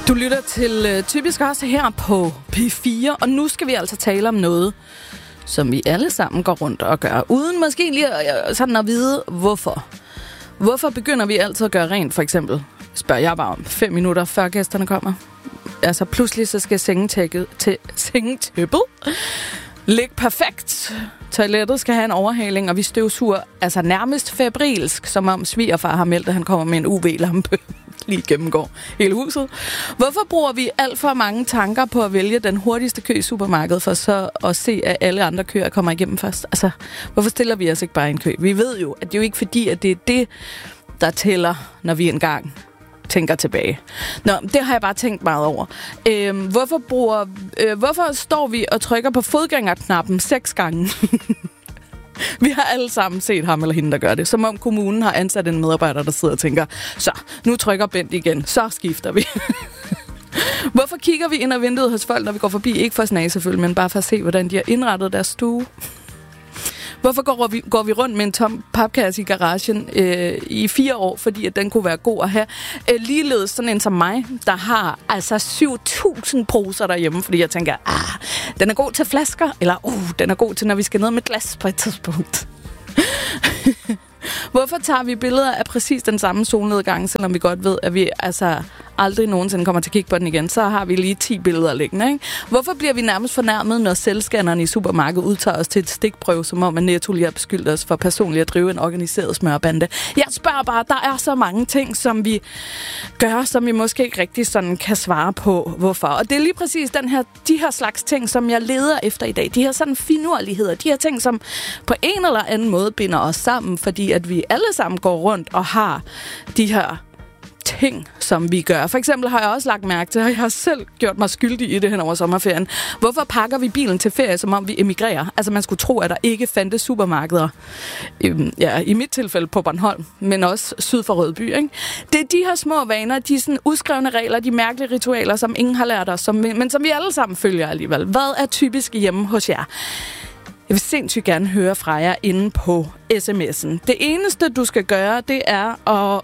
Du lytter til Typisk også her på P4, og nu skal vi altså tale om noget, som vi alle sammen går rundt og gør, uden måske lige sådan at vide, hvorfor. Hvorfor begynder vi altid at gøre rent, for eksempel? Spørger jeg bare om 5 minutter, før gæsterne kommer. Altså pludselig så skal sengetæppet ligge perfekt. Toilettet skal have en overhaling, og vi støvsuger altså nærmest febrilsk, som om svigerfar har meldt, at han kommer med en UV-lampe lige gennemgår hele huset. Hvorfor bruger vi alt for mange tanker på at vælge den hurtigste kø i supermarkedet, for så at se, at alle andre køer kommer igennem først? Altså, hvorfor stiller vi os ikke bare i en kø? Vi ved jo, at det er jo ikke fordi, at det er det, der tæller, når vi engang tænker tilbage. Nå, det har jeg bare tænkt meget over. Hvorfor står vi og trykker på fodgængerknappen 6 gange? Vi har alle sammen set ham eller hende, der gør det. Som om kommunen har ansat en medarbejder, der sidder og tænker, så, nu trykker Bent igen, så skifter vi. Hvorfor kigger vi ind ad vinduet hos folk, når vi går forbi? Ikke for at snage selvfølgelig, men bare for at se, hvordan de har indrettet deres stue. Hvorfor går vi rundt med en tom papkasse i garagen i 4 år, fordi at den kunne være god at have? Ligeledes sådan en som mig, der har altså 7.000 poser derhjemme, fordi jeg tænker, den er god til flasker, eller den er god til, når vi skal ned med glas på et tidspunkt. Hvorfor tager vi billeder af præcis den samme solnedgang, selvom vi godt ved, at vi altså aldrig nogensinde kommer til at kigge på den igen? Så har vi lige 10 billeder liggende, ikke? Hvorfor bliver vi nærmest fornærmet, når selvscanneren i supermarkedet udtager os til et stikprøve, som om at Netto lige har beskyldt os for personligt at drive en organiseret smørbande? Jeg spørger bare, der er så mange ting, som vi gør, som vi måske ikke rigtig sådan kan svare på, hvorfor. Og det er lige præcis de her slags ting, som jeg leder efter i dag. De her sådan finurligheder, de her ting, som på en eller anden måde binder os sammen, fordi at vi alle sammen går rundt og har de her ting, som vi gør. For eksempel har jeg også lagt mærke til, og jeg har selv gjort mig skyldig i det hen over sommerferien. Hvorfor pakker vi bilen til ferie, som om vi emigrerer? Altså man skulle tro, at der ikke fandtes supermarkeder. I mit tilfælde på Bornholm, men også syd for Rødby, ikke? Det er de her små vaner, de sådan uskrevne regler, de mærkelige ritualer, som ingen har lært os, men som vi alle sammen følger alligevel. Hvad er typisk hjemme hos jer? Jeg vil sindssygt gerne høre fra jer inde på sms'en. Det eneste, du skal gøre, det er at...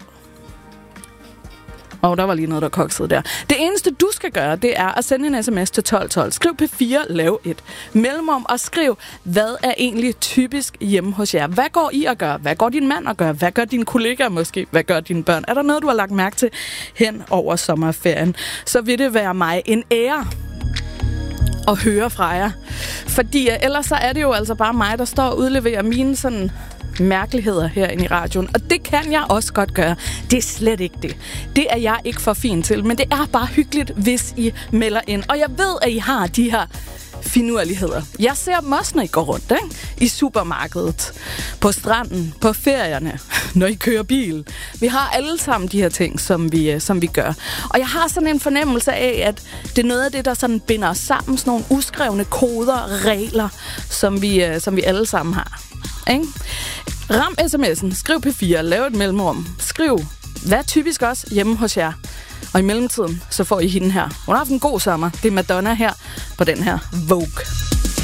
der var lige noget, der koksede der. Det eneste, du skal gøre, det er at sende en sms til 1212. Skriv P4, lav et mellemrum og skriv, hvad er egentlig typisk hjemme hos jer? Hvad går I at gøre? Hvad går din mand at gøre? Hvad gør dine kollegaer måske? Hvad gør dine børn? Er der noget, du har lagt mærke til hen over sommerferien? Så vil det være mig en ære at høre fra jer. Fordi ellers så er det jo altså bare mig, der står og udleverer mine sådan mærkeligheder herinde i radioen. Og det kan jeg også godt gøre. Det er slet ikke det. Det er jeg ikke for fin til. Men det er bare hyggeligt, hvis I melder ind. Og jeg ved, at I har de her finurligheder. Jeg ser dem også, når I går rundt, ikke? I supermarkedet, på stranden, på ferierne, når I kører bil. Vi har alle sammen de her ting, som vi gør. Og jeg har sådan en fornemmelse af, at det er noget af det, der sådan binder os sammen. Sådan nogle uskrevne koder, regler, som vi alle sammen har. Ikke? Ram sms'en, skriv P4, lav et mellemrum, skriv, hvad er typisk også hjemme hos jer? Og i mellemtiden, så får I hende her. Hun har haft en god sommer. Det er Madonna her på den her Vogue.